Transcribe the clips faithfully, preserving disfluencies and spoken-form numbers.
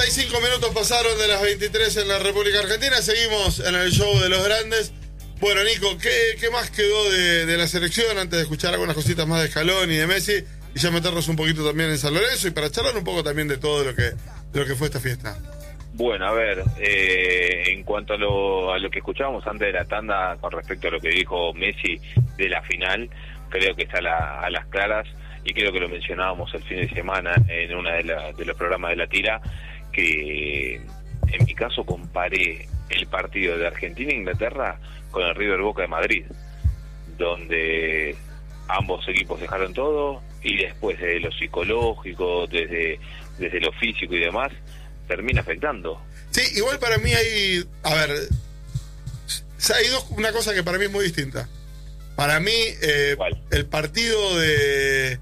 treinta y cinco minutos pasaron de las veintitrés en la República Argentina. Seguimos en el show de los grandes. Bueno, Nico, ¿qué, qué más quedó de, de la selección antes de escuchar algunas cositas más de Scaloni y de Messi? Y ya meternos un poquito también en San Lorenzo y para charlar un poco también de todo lo que, de lo que fue esta fiesta. Bueno, a ver, eh, en cuanto a lo, a lo que escuchábamos antes de la tanda con respecto a lo que dijo Messi de la final, creo que está a, la, a las claras, y creo que lo mencionábamos el fin de semana en uno de, la, de los programas de La Tira, que en mi caso comparé el partido de Argentina e Inglaterra con el River Boca de Madrid, donde ambos equipos dejaron todo y después de lo psicológico, desde, desde lo físico y demás, termina afectando. Sí, igual para mí hay, a ver, hay dos, una cosa que para mí es muy distinta. Para mí, eh, el partido de,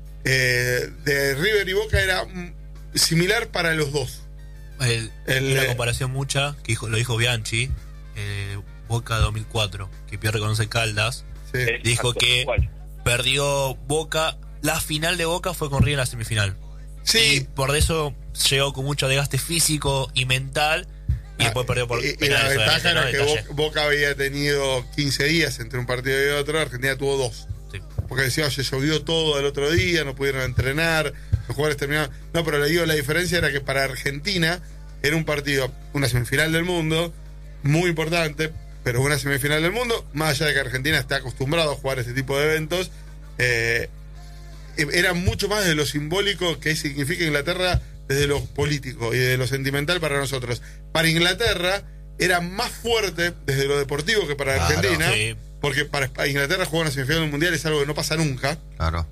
eh, de River y Boca era similar para los dos. El, el, una comparación mucha, que dijo, lo dijo Bianchi, eh, Boca dos mil cuatro, que pierde con Once Caldas. Sí. Dijo Exacto, que igual. perdió Boca, la final de Boca fue con River en la semifinal. Sí. Y por eso llegó con mucho desgaste físico y mental, y Ah, después perdió por y, penales. y la ventaja ¿no? era que Detalle. Boca, Boca había tenido quince días entre un partido y otro, Argentina tuvo dos. Sí. Porque decía, oye, llovió todo el otro día, no pudieron entrenar, los jugadores terminaron. No, pero le digo, la diferencia era que para Argentina era un partido, una semifinal del mundo, muy importante, pero una semifinal del mundo, más allá de que Argentina está acostumbrado a jugar este tipo de eventos, eh, era mucho más de lo simbólico que significa Inglaterra desde lo político y de lo sentimental para nosotros. Para Inglaterra era más fuerte desde lo deportivo que para Claro, Argentina, sí. porque para Inglaterra jugar una semifinal del mundial es algo que no pasa nunca. Claro.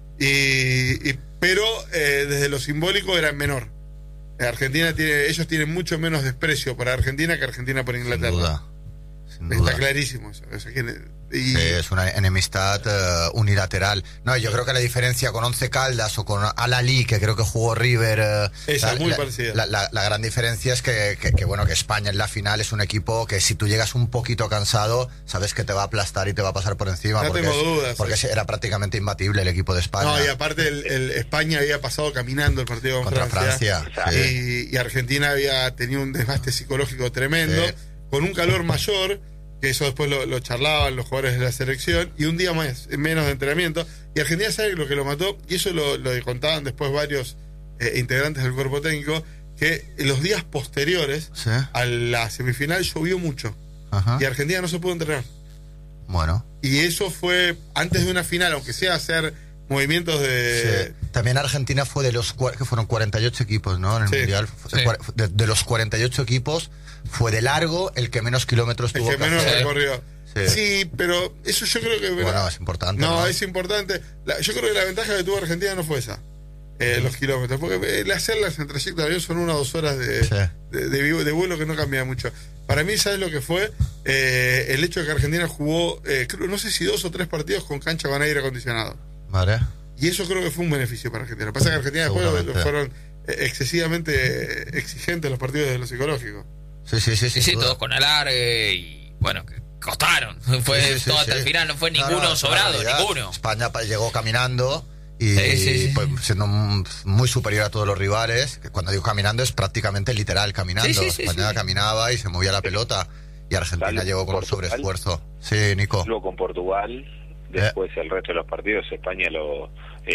Y, y pero eh, desde lo simbólico era menor. Argentina tiene, ellos tienen mucho menos desprecio para Argentina que Argentina por Inglaterra. Sin duda. Sin Está duda. clarísimo eso. O sea, que, y, Sí, es una enemistad uh, unilateral. No, yo creo que la diferencia con Once Caldas o con Al-Ahly, que creo que jugó River, uh, Esa la, es muy la, parecida. La, la, la gran diferencia es que, que, que, bueno, que España en la final es un equipo que si tú llegas un poquito cansado, sabes que te va a aplastar y te va a pasar por encima. No porque tengo es, dudas. porque Sí. era prácticamente imbatible el equipo de España. No, y aparte el, el España había pasado caminando el partido con Contra Francia, Francia, sí. y, y Argentina había tenido un desgaste psicológico tremendo, Sí. con un calor mayor, que eso después lo, lo charlaban los jugadores de la selección, y un día más, menos de entrenamiento, y Argentina sabe lo que lo mató, y eso lo, lo contaban después varios eh, integrantes del cuerpo técnico, que en los días posteriores Sí. a la semifinal llovió mucho, Ajá. y Argentina no se pudo entrenar. Bueno. Y eso fue antes de una final, aunque sea hacer movimientos de... Sí. También Argentina fue de los cua- que fueron cuarenta y ocho equipos, ¿no? En el Sí. mundial. Sí. De, de los cuarenta y ocho equipos fue de largo el que menos kilómetros El tuvo que menos hacer. recorrió. Sí. Sí, pero eso yo creo que... Bueno, es importante. No, No, es importante. La- yo creo que la ventaja que tuvo Argentina no fue esa, eh, los kilómetros. Porque el hacerlas en trayecto de avión son una o dos horas de, Sí. de, de vivo- de vuelo que no cambia mucho. Para mí, ¿sabes lo que fue? Eh, el hecho de que Argentina jugó, eh, creo, no sé si dos o tres partidos con cancha con aire acondicionado. Vale. Y eso creo que fue un beneficio para Argentina. Lo que pasa es que Argentina después Seguramente. fueron eh, excesivamente exigentes los partidos de lo psicológico. Sí, sí, sí. Sí, sin sí, duda. todos con alargue y bueno, que costaron. Fue Sí, sí, sí, todo hasta sí. el final, no fue No, ninguno no, es una sobrado, realidad. ninguno. España pa- llegó caminando y Sí, sí, sí. pues, siendo un- muy superior a todos los rivales. Que cuando digo caminando es prácticamente literal caminando. Sí, sí, sí, España sí. caminaba y se movía la pelota. Y Argentina Salvo llegó con un Portugal. sobreesfuerzo. Sí, Nico. Luego con Portugal, después el resto de los partidos España lo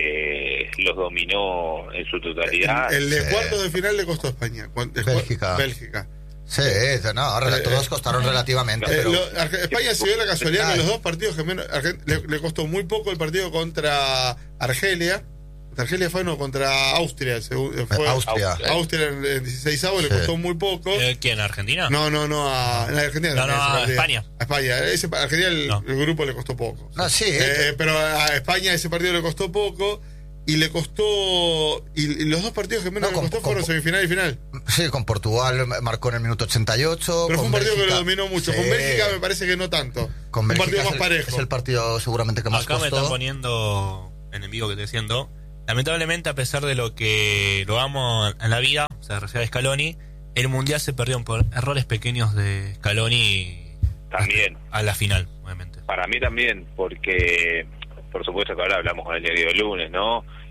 eh, los dominó en su totalidad. El, el de Sí. cuartos de final le costó a España. Cuan- de- Bélgica. Bélgica. Sí, no, ahora Eh, todos eh, costaron relativamente. Eh, pero lo- Arge- España se dio la casualidad que Ay. los dos partidos que menos Argen- le, le costó muy poco el partido contra Argelia. Contra Argelia fue no, contra Austria. Fue, fue Austria. Austria en el dieciséis avos le Sí. costó muy poco. Eh, ¿Quién? ¿Argentina? No, no, no, a, a Argentina. No, también no, ese a partido. España. A España. Ese, a Argentina el, No. el grupo le costó poco. No, sí. Eh, pero a España ese partido le costó poco. Y le costó. Y, y los dos partidos que menos No, le con- costó con- fueron semifinal y final. Sí, con Portugal marcó en el minuto ochenta y ocho. Pero fue con un partido que Bélgica- lo dominó mucho. Sí. Con Bélgica me parece que no tanto. Con un Bélgica partido es más el- parejo. Es el partido seguramente que más Acá me costó. están poniendo en el vivo que estoy haciendo. Lamentablemente, a pesar de lo que lo amo en la vida, se refiere a Scaloni, el mundial se perdió por errores pequeños de Scaloni También. a la final, obviamente. Para mí también, porque por supuesto que ahora hablamos con el diario del lunes, ¿no?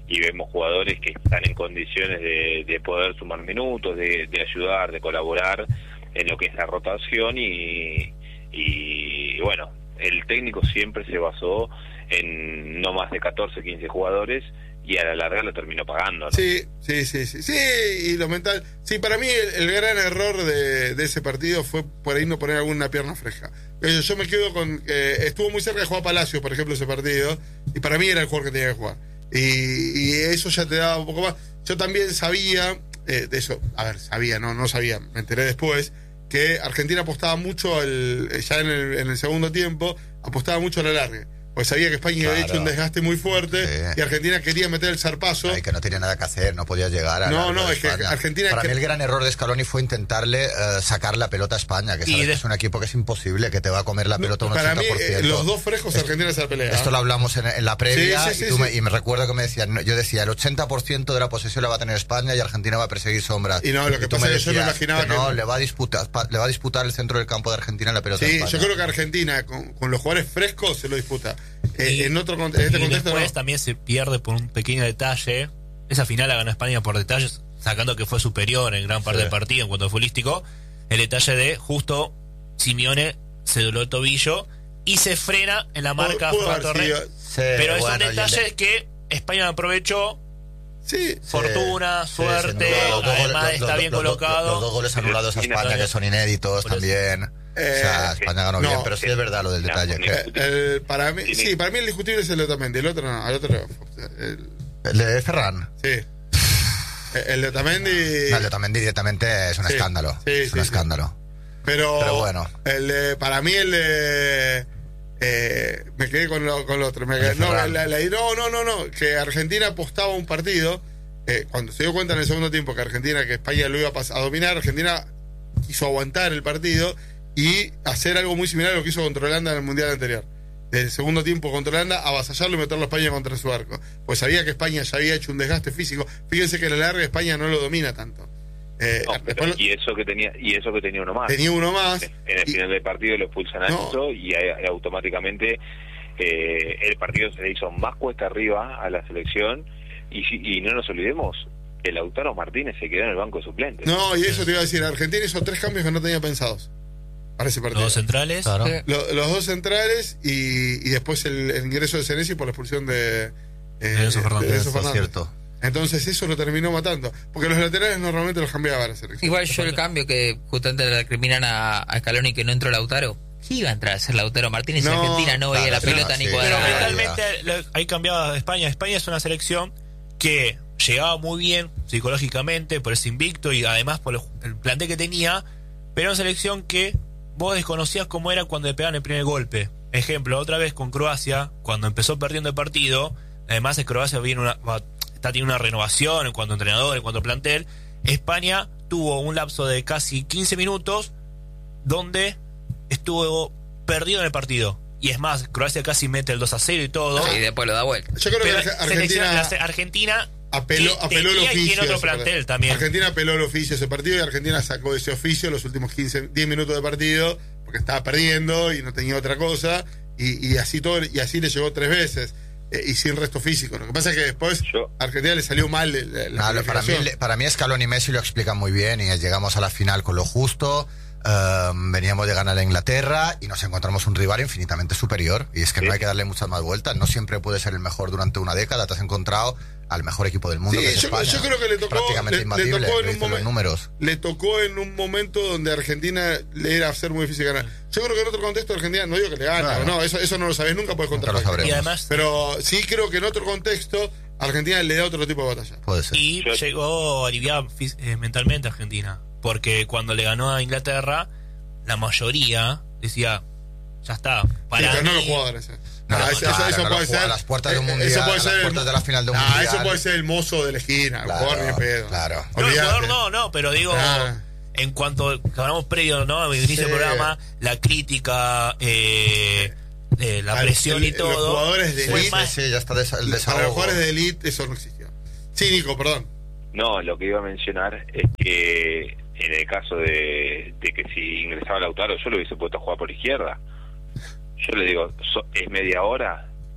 y vemos jugadores que están en condiciones de, de poder sumar minutos, de, de ayudar, de colaborar en lo que es la rotación y, y bueno, el técnico siempre se basó en no más de catorce, quince jugadores y a la larga lo terminó pagando, ¿no? Sí, sí, sí, sí, sí, y lo mental. Sí, para mí el, el gran error de, de ese partido fue por ahí no poner alguna pierna fresca. Yo, yo me quedo con... Eh, estuvo muy cerca de jugar Palacio, por ejemplo, ese partido, y para mí era el jugador que tenía que jugar. Y, y eso ya te daba un poco más. Yo también sabía, eh, de eso, a ver, sabía, no, no sabía, me enteré después, que Argentina apostaba mucho, al, ya en el, en el segundo tiempo, apostaba mucho a la larga. Pues sabía que España Claro. había hecho un desgaste muy fuerte Sí. y Argentina quería meter el zarpazo. Ay, que no tenía nada que hacer, no podía llegar a No, largo no, de es que España. Argentina- Para que- mí el gran error de Scaloni fue intentarle eh, sacar la pelota a España, que Y sabes de- que es un equipo que es imposible, que te va a comer la pelota un Para ochenta mí, por eh, ciento. los dos frescos Argentina se la pelea. Esto lo hablamos en, en la previa Sí, sí, sí, y, tú sí. Me, y me recuerdo que me decían, no, yo decía, el ochenta por ciento de la posesión la va a tener España y Argentina va a perseguir sombras. Y no, lo que tú pasa me es que yo no decías imaginaba que que no, no. le va a disputar, pa- le va a disputar el centro del campo de Argentina la pelota a Sí, España. yo creo que Argentina con, con los jugadores frescos se lo disputa. Eh, Y- en otro cont- en este y contexto después no. también se pierde por un pequeño detalle. Esa final la ganó España por detalles, sacando que fue superior en gran parte Sí. del partido en cuanto a futbolístico. El detalle de justo Simeone se dobló el tobillo y se frena en la marca Pudo- pudo Ferran haber Torres. sido- Sí, Pero es bueno, un y el detalle de- que España aprovechó. Sí, Fortuna, Sí, suerte, sí, no, los dos además goles- está los- bien los- los- colocado. Los dos goles anulados a España que son inéditos Por eso. también. Eh, o sea, España ganó no, bien, pero sí es verdad lo del no, detalle. no, que- Eh, el- para mí, sí, para mí el discutible es el Otamendi, el otro no, el otro el, El de Ferran. sí. El de Otamendi. No, el de Otamendi directamente es un Sí, escándalo. sí, es sí, un sí. escándalo. Pero, Pero bueno. el de- para mí el de eh, me quedé con lo, con lo otro. Me quedé- El de no, Ferran. la- la- no, no, no, no, que Argentina apostaba un partido. Eh, cuando se dio cuenta en el segundo tiempo que Argentina, que España lo iba a, pas- a dominar, Argentina quiso aguantar el partido y hacer algo muy similar a lo que hizo contra Holanda en el Mundial anterior. Del segundo tiempo contra Holanda, avasallarlo y meterlo a España contra su arco. Pues sabía que España ya había hecho un desgaste físico. Fíjense que a la larga España no lo domina tanto. Eh, No, después pero- lo- y eso que tenía y eso que tenía uno más. tenía uno más. En el y- final del partido lo expulsan a No. Enzo y ahí- automáticamente eh, el partido se le hizo más cuesta arriba a la selección y, si- y no nos olvidemos que Lautaro Martínez se quedó en el banco de suplentes. No, y eso te iba a decir, Argentina hizo tres cambios que no tenía pensados para ese Los partido. dos centrales. Claro. Sí. Lo- los dos centrales y, y después el, el ingreso de Senesi por la expulsión de, eh, Enzo Fernández. de Enzo Eso es Fernández. cierto. Entonces eso lo terminó matando. Porque los laterales normalmente los cambiaba la selección. Igual yo el cambio que justamente le recriminan a, a Scaloni que no entró Lautaro. ¿Qué iba a entrar a ser Lautaro Martínez si No, Argentina no veía claro, la sí, pelota no, ni sí. Pero cuadrada? Claro. mentalmente lo- hay cambiado a España. España es una selección que llegaba muy bien psicológicamente por ese invicto y además por el, el plantel que tenía, pero una selección que vos desconocías cómo era cuando le pegaban el primer golpe. Ejemplo, otra vez con Croacia, cuando empezó perdiendo el partido, además de Croacia viene una, va- está teniendo una renovación en cuanto a entrenador, en cuanto a plantel. España tuvo un lapso de casi quince minutos donde estuvo perdido en el partido. Y es más, Croacia casi mete el dos a cero y todo. Y después lo da vuelta. Yo creo Pero que Arge- selección- Argentina la se- Argentina apeló, que apeló el tenía y oficio. tiene otro ese plantel partido. también. Argentina apeló el oficio ese partido y Argentina sacó ese oficio los últimos quince, diez minutos de partido porque estaba perdiendo y no tenía otra cosa. Y, y así todo y así le llegó tres veces. Eh, y sin resto físico. Lo que pasa es que después Yo- a Argentina le salió mal la, la No, lo- para, mí, planificación. para mí Scaloni y Messi lo explican muy bien y llegamos a la final con lo justo. eh, veníamos de ganar a Inglaterra y nos encontramos un rival infinitamente superior y es que Sí. no hay que darle muchas más vueltas. No siempre puede ser el mejor durante una década. Te has encontrado al mejor equipo del mundo, Sí, que es yo, España. yo creo que le tocó, Prácticamente le, le imbatible, tocó en lo un dicen los momento, números. le tocó en un momento donde Argentina le era ser muy difícil ganar. Yo creo que en otro contexto Argentina, no digo que le gana, Claro. no, eso, eso no lo sabes, nunca puedes Nunca contar. lo sabremos. Y además, Pero sí creo que en otro contexto Argentina le da otro tipo de batalla. Puede ser. y Yo- llegó aliviada fis- eh, mentalmente a Argentina. Porque cuando le ganó a Inglaterra, la mayoría decía, ya está. Sí, Para pero no mí- los jugadores. eh. No, Ah, no, eso, claro, eso- eso no puede los juega- ser. a las puertas de un eh, mundial, eso puede a las ser el- puertas de la final de un Ah, mundial. eso puede ser el mozo de la esquina. Claro, jugador ni pedo. claro. No, el Olvídate. jugador no, no, pero digo, Ah. en cuanto que hablamos previo, ¿no? Al inicio Sí. del programa, la crítica, eh, eh, la Al- presión el- y todo. Los jugadores de fue elite, más- Sí, ya está desa- el para desahogo. los jugadores de elite eso no existió. Sí, Nico, perdón. No, lo que iba a mencionar es que en el caso de, de que si ingresaba Lautaro yo lo hubiese puesto a jugar por izquierda. Yo le digo, so- es media hora,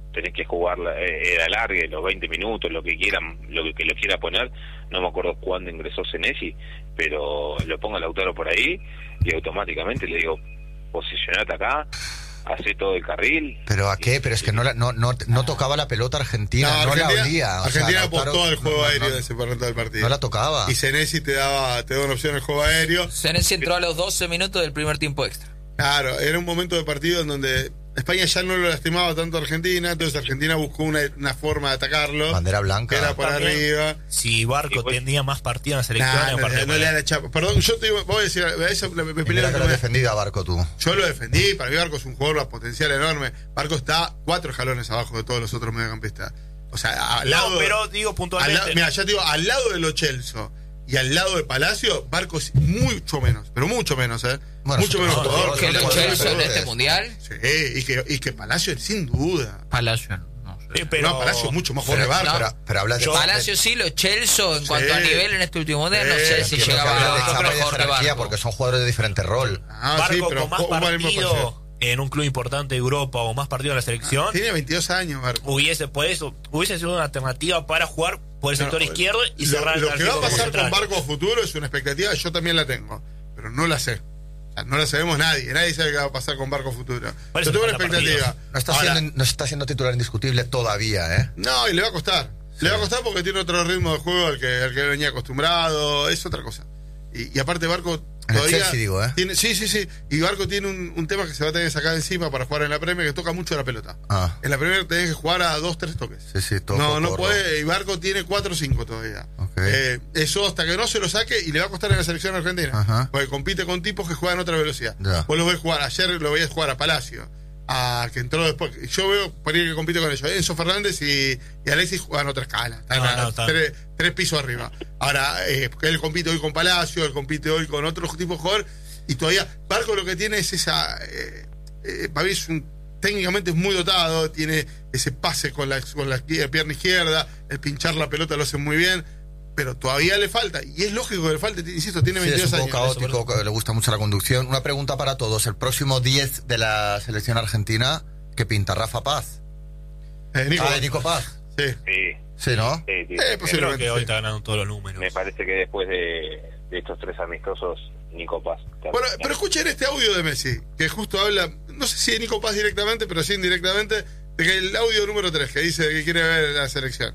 tenés que jugar eh, el alargue, los veinte minutos, lo que quieran, lo que, que lo quiera poner. No me acuerdo cuándo ingresó Senesi, pero lo ponga Lautaro por ahí y automáticamente le digo, posicionate acá, hace todo el carril. ¿Pero a qué? Pero es que no la- no, no, no tocaba la pelota Argentina, no, Argentina, la olía. O Argentina sea, Lautaro- apostó al juego no, no, aéreo no, de ese momento del partido. no la tocaba. Y Senesi te daba, te daba una opción al juego aéreo. Senesi entró a los doce minutos del primer tiempo extra. Claro, era un momento de partido en donde España ya no lo lastimaba tanto a Argentina, entonces Argentina buscó una, una forma de atacarlo. Bandera blanca. Que era por También, arriba. Si Barco Y pues- tenía más partido en la selección, Nah, era un no, partido no le da para- la chapa. Perdón, yo te digo, voy a decir, eso me, me Y peleé mira con que lo has me- defendido a Barco tú. Yo lo defendí, para mí Barco es un jugador de potencial enorme. Barco está cuatro escalones abajo de todos los otros mediocampistas. O sea, al lado. No, pero digo al puntualmente. lado- mira, ya te digo, al lado de Lo Celso y al lado de Palacio, Barco es mucho menos, pero mucho menos, ¿eh? Bueno, mucho son menos todos jugador. Que no lo podemos Chelsea en hacer este eso. mundial, Sí, y que, y que Palacio sin duda. Palacio no sé. Sí, pero No, Palacio es mucho más jugador Pero- que Barco. no. Pero, pero habla de Yo- Palacio sí, lo Chelsea en Sí. cuanto a nivel en este último mundial, no Sí, sé si entiendo que llegaba habla a de los chapa y de mejor de jerarquía Barco. porque son jugadores de diferente rol. Ah, Barco sí, pero con más juega en el mismo partido posición. en un club importante de Europa o más partido en la selección, Tiene veintidós años, Barco. hubiese, por eso, hubiese sido una alternativa para jugar por el sector No, izquierdo y lo, cerrar el lo que va a arquero como pasar central. con Barco a futuro es una expectativa, yo también la tengo, pero no la sé. O sea, no la sabemos nadie, nadie sabe qué va a pasar con Barco a futuro. Por Yo eso tengo una falta expectativa. partidos. No está, Ahora, siendo, no está siendo titular indiscutible todavía, ¿eh? no, y le va a costar. Le va a costar porque tiene otro ritmo de juego al que, al que venía acostumbrado, es otra cosa. Y, y aparte Barco En el todavía Chelsea, digo, ¿eh? tiene, sí, sí, sí. Y Barco tiene un, un tema que se va a tener que sacar encima para jugar en la Premier, que toca mucho la pelota. Ah. En la Premier tenés que jugar a dos, tres toques. Sí, sí, todo No, no corro. puede. Y Barco tiene cuatro o cinco todavía. Ok. Eh, eso hasta que no se lo saque y le va a costar en la selección argentina. Ajá. Porque compite con tipos que juegan a otra velocidad. Ya. Vos lo ves jugar, ayer lo veías jugar a Palacio, a que entró después. Yo veo por ahí que compite con ellos. Enzo Fernández y, y Alexis juegan a otra escala. Están No, a no, está- tres, tres pisos arriba. Ahora, eh, porque él compite hoy con Palacio, él compite hoy con otro tipo de jugador. Y todavía, Barco lo que tiene es esa. Eh, eh, para mí es un. Técnicamente es muy dotado, tiene ese pase con la, con la pierna izquierda, el pinchar la pelota lo hace muy bien, pero todavía le falta, y es lógico que le falte, insisto, tiene Sí, es veintidós un poco años. caótico, le gusta mucho la conducción. Una pregunta para todos. El próximo diez de la selección argentina, ¿qué pinta? ¿Rafa Paz? Eh, Nico, Ah, Nico Paz. sí. Sí, Sí, ¿no? sí, sí. Eh, Creo posiblemente. que hoy sí. está ganando todos los números. Me parece que después de, de estos tres amistosos, Nico Paz. Bueno, pero escuchen este audio de Messi, que justo habla, no sé si de Nico Paz directamente, pero sí indirectamente, de que el audio número tres, que dice que quiere ver la selección.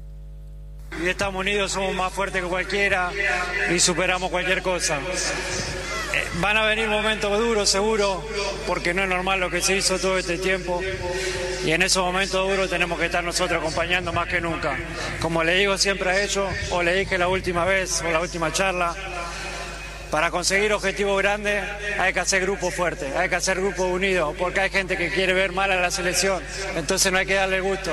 Y estamos unidos, somos más fuertes que cualquiera y superamos cualquier cosa. Eh, Van a venir momentos duros, seguro, porque no es normal lo que se hizo todo este tiempo. Y en esos momentos duros tenemos que estar nosotros acompañando más que nunca. Como le digo siempre a ellos, o le dije la última vez, o la última charla, para conseguir objetivos grandes hay que hacer grupos fuertes, hay que hacer grupos unidos, porque hay gente que quiere ver mal a la selección, entonces no hay que darle gusto.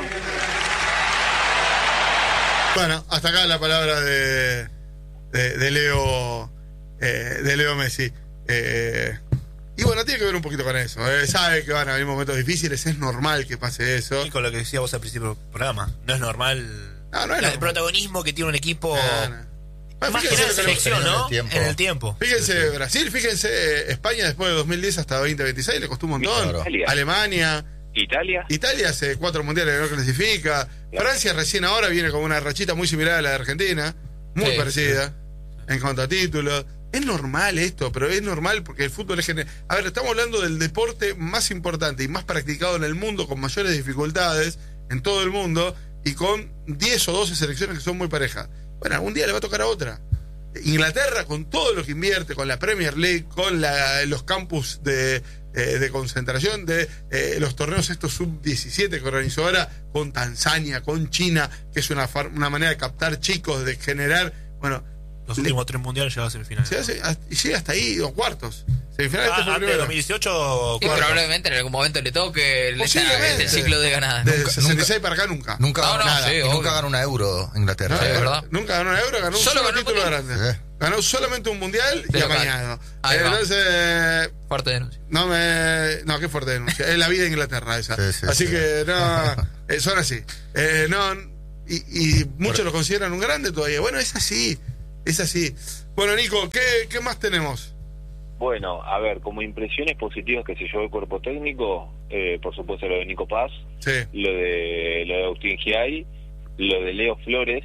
Bueno, hasta acá la palabra de, de, de Leo eh, de Leo Messi. Eh, y bueno, tiene que ver un poquito con eso. Eh, sabe que van a haber momentos difíciles, es normal que pase eso. Y con lo que decía vos al principio del programa, no es normal No, no es el normal. protagonismo que tiene un equipo, Ah, no. Bueno, más que fíjense en la lo que- selección, en el ¿no? tiempo. En el tiempo. Fíjense Brasil, fíjense eh, España después de dos mil diez hasta veinte veintiséis, le costó un montón. Claro. Alemania, Italia, Italia hace cuatro mundiales que no clasifica. Francia recién ahora viene con una rachita muy similar a la de Argentina, muy Sí, parecida en cuanto a títulos. Es normal esto, pero es normal porque el fútbol es general. A ver, estamos hablando del deporte más importante y más practicado en el mundo, con mayores dificultades en todo el mundo y con diez o doce selecciones que son muy parejas. Bueno, algún día le va a tocar a otra. Inglaterra, con todo lo que invierte, con la Premier League, con la, los campus de, eh, de concentración, de eh, los torneos estos sub diecisiete que organizó ahora, con Tanzania, con China, que es una, far- una manera de captar chicos, de generar, bueno, Los le- últimos tres mundiales llegaba a semifinales. se hace, hasta- y llega hasta ahí, o cuartos. Semifinales, Ah, este fue antes de primero. dos mil dieciocho, Y cuartos. probablemente en algún momento le toque el, Posiblemente. este ciclo de ganadas. De Nunca- sesenta y seis para acá nunca. Nunca No, ganó no, nada. sí, Y obvio. nunca ganó una euro Inglaterra. No, Sí, eh, es verdad. Nunca ganó un euro, ganó un Solo solo ganó el título mundial. grande. Sí. Ganó solamente un mundial y De local. amañado. Ahí va. Entonces, Fuerte denuncia. no me. No, qué fuerte denuncia. Es la vida de Inglaterra esa. Sí, sí, así sí. que no. eh, son así. Eh, no. Y, y muchos lo consideran un grande todavía. Bueno, es así. Es así. Bueno, Nico, ¿qué, qué más tenemos? Bueno, a ver, como impresiones positivas que se llevó el cuerpo técnico, eh, por supuesto lo de Nico Paz, Sí. lo de lo de Agustín Giai, lo de Leo Flores,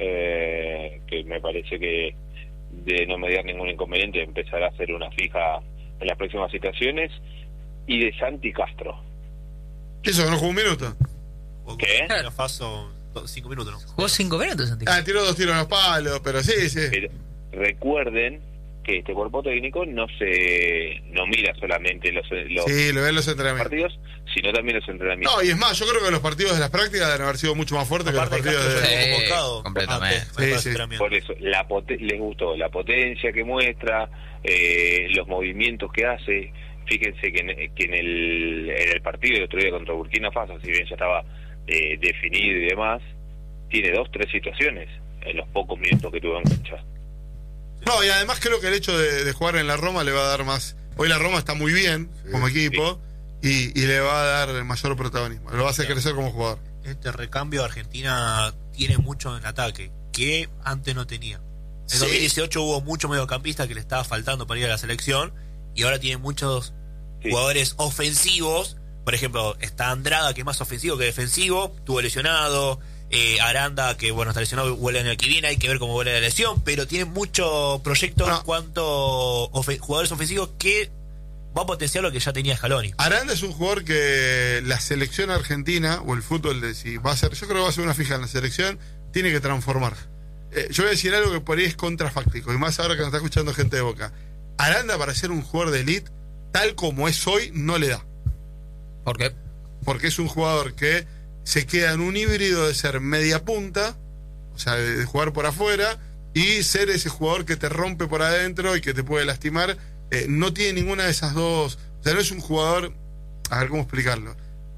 eh, que me parece que de no mediar ningún inconveniente empezar a hacer una fija en las próximas situaciones, y de Santi Castro. ¿Eso no jugó un minuto? ¿Qué? La Faso, cinco minutos, ¿no? Jugó cinco minutos, Santiago. Ah, tiró dos tiros en los palos, pero sí, sí. Pero recuerden que este cuerpo técnico no se no mira solamente los, los Sí, lo ven los entrenamientos. partidos, sino también los entrenamientos. No, y es más, yo creo que los partidos de las prácticas deben haber sido mucho más fuertes que los Aparte, partidos Castro de... ya Sí, estuvo convocado completamente. antes, para Sí, el sí. entrenamiento. Por eso, la pote- les gustó la potencia que muestra, eh, los movimientos que hace. Fíjense que en, que en, el, en el partido del otro día contra Burkina Faso, si bien ya estaba eh, definido y demás, tiene dos, tres situaciones en los pocos minutos que tuvo en cancha. No, y además creo que el hecho de, de jugar en la Roma le va a dar más... Hoy la Roma está muy bien como equipo y, y le va a dar mayor protagonismo. Lo va a hacer crecer como jugador. Este recambio de Argentina tiene mucho en ataque que antes no tenía. En Sí. dos mil dieciocho hubo mucho mediocampista que le estaba faltando para ir a la selección y ahora tiene muchos Sí. jugadores ofensivos. Por ejemplo, está Andrada, que es más ofensivo que defensivo, estuvo lesionado. eh, Aranda, que bueno, está lesionado, vuelve en el que viene, hay que ver cómo vuelve la lesión, pero tiene mucho proyecto No. en cuanto ofe- jugadores ofensivos que va a potenciar lo que ya tenía Scaloni. Aranda es un jugador que la selección argentina, o el fútbol, de si va a ser, yo creo que va a ser una fija en la selección, tiene que transformar. Eh, yo voy a decir algo que por ahí es contrafáctico, y más ahora que nos está escuchando gente de Boca. Aranda, para ser un jugador de elite, tal como es hoy, no le da. ¿Por qué? Porque es un jugador que se queda en un híbrido de ser media punta, o sea, de, de jugar por afuera, y ser ese jugador que te rompe por adentro y que te puede lastimar. Eh, no tiene ninguna de esas dos. O sea, no es un jugador. A ver cómo explicarlo.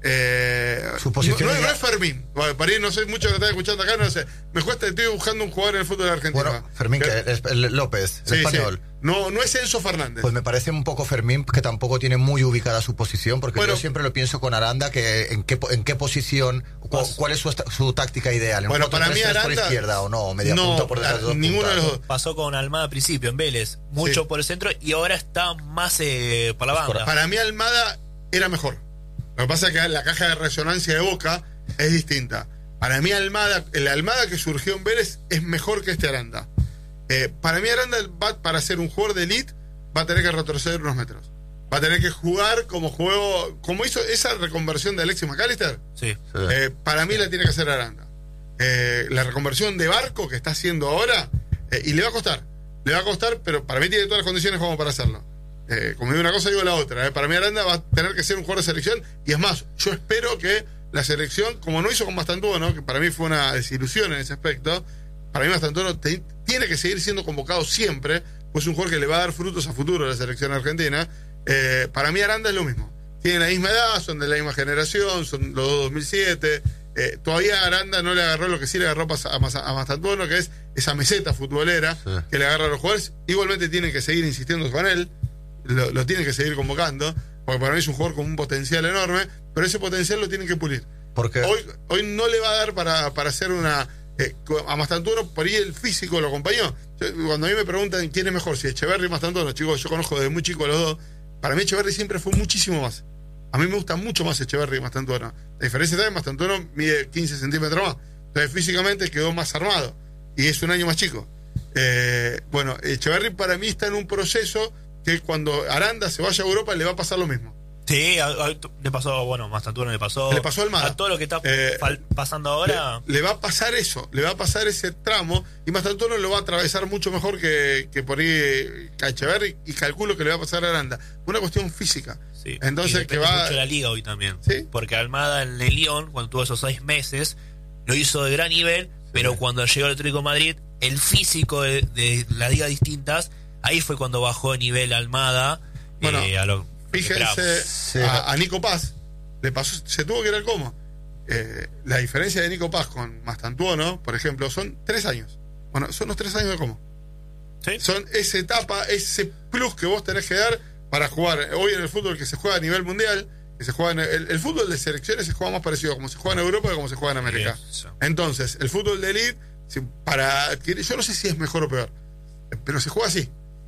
Eh, Su posición no, no, es- no es Fermín. Bueno, para ir, no sé mucho que está escuchando acá, no sé. Me cuesta, estoy buscando un jugador en el fútbol de Argentina. Bueno, Fermín, que es el López, el Sí, español. sí. No, no es Enzo Fernández. Pues me parece un poco Fermín, que tampoco tiene muy ubicada su posición, porque Bueno. yo siempre lo pienso con Aranda, que en qué, po- en qué posición, cu- cuál es su, esta- su táctica ideal. ¿En Bueno, un cuatro para tres mí tres por Aranda- izquierda o no? ¿Media no, punta por detrás de dos ninguno de puntas? los dos. Pasó con Almada al principio en Vélez, mucho Sí. por el centro y ahora está más eh, por la banda. Para mí Almada era mejor. Lo que pasa es que la caja de resonancia de Boca es distinta. Para mí Almada, el Almada que surgió en Vélez es mejor que este Aranda. Eh, para mí Aranda va, para ser un jugador de elite va a tener que retroceder unos metros. Va a tener que jugar como juego, como hizo esa reconversión de Alexis McAllister. Sí. Sí. Eh, para mí la tiene que hacer Aranda. Eh, la reconversión de Barco que está haciendo ahora, eh, y le va a costar. Le va a costar, pero para mí tiene todas las condiciones como para hacerlo. Eh, como digo una cosa, digo la otra. eh. Para mí Aranda va a tener que ser un jugador de selección. Y es más, yo espero que la selección, como no hizo con Mastantuono, que para mí fue una desilusión en ese aspecto, para mí Mastantuono te- tiene que seguir siendo convocado siempre, pues es un jugador que le va a dar frutos a futuro a la selección argentina. Eh, para mí Aranda es lo mismo. Tienen la misma edad, son de la misma generación, son los dos dos mil siete. Eh, todavía Aranda no le agarró lo que sí le agarró a, Mas- a Mastantuono, que es esa meseta futbolera Sí. que le agarra a los jugadores. Igualmente tienen que seguir insistiendo con él, lo, lo tienen que seguir convocando, porque para mí es un jugador con un potencial enorme, pero ese potencial lo tienen que pulir. Porque Hoy, hoy no le va a dar para, para hacer una... Eh, a Mastantuono, por ahí el físico lo acompañó. Yo, cuando a mí me preguntan quién es mejor, si Echeverri o Mastantuono, chicos, yo conozco desde muy chico a los dos. Para mí Echeverri siempre fue muchísimo más. A mí me gusta mucho más Echeverri que Mastantuono. La diferencia está en que Mastantuono mide quince centímetros más. Entonces físicamente quedó más armado. Y es un año más chico. Eh, bueno, Echeverri para mí está en un proceso que cuando Aranda se vaya a Europa le va a pasar lo mismo. Sí, a- a- le pasó, bueno, Mastantuono le pasó. Le pasó a Almada. A todo lo que está Eh, fal- pasando ahora. Le, le va a pasar eso, le va a pasar ese tramo, y Mastantuono lo va a atravesar mucho mejor que, que por ahí a Echeverri, y calculo que le va a pasar a Aranda. Una cuestión física. Sí. Entonces, Y depende que va- mucho de la liga hoy también. Sí. Porque Almada en el Lyon, cuando tuvo esos seis meses, lo hizo de gran nivel, pero cuando llegó al Atlético de Madrid, el físico de, de las ligas distintas, ahí fue cuando bajó de nivel Almada. Bueno, eh, a lo que esperábamos. Fíjense, Sí. a, a Nico Paz le pasó, se tuvo que ir al coma. Eh, la diferencia de Nico Paz con Mastantuono, por ejemplo, son tres años. Bueno, son los tres años de coma. ¿Sí? Son esa etapa, ese plus que vos tenés que dar para jugar. Hoy en el fútbol que se juega a nivel mundial, que se juega en el, el fútbol de selecciones se juega más parecido a como se juega en Europa que como se juega en América. Eso. Entonces, el fútbol de elite, si- para adquirir, yo no sé si es mejor o peor, pero se juega así.